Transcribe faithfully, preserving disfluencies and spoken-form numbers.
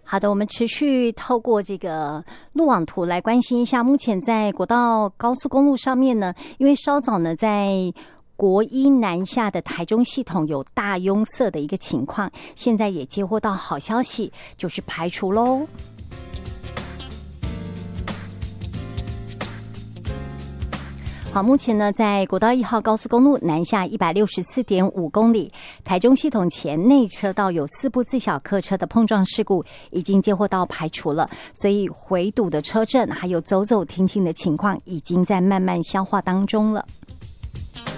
好的，我们持续透过这个路网图来关心一下，目前在国道高速公路上面呢，因为稍早呢在国一南下的台中系统有大拥塞的一个情况，现在也接获到好消息，就是排除咯。好，目前呢，在国道一号高速公路南下一百六十四点五公里，台中系统前内车道有四部自小客车的碰撞事故，已经接获到排除了，所以回堵的车阵还有走走停停的情况，已经在慢慢消化当中了。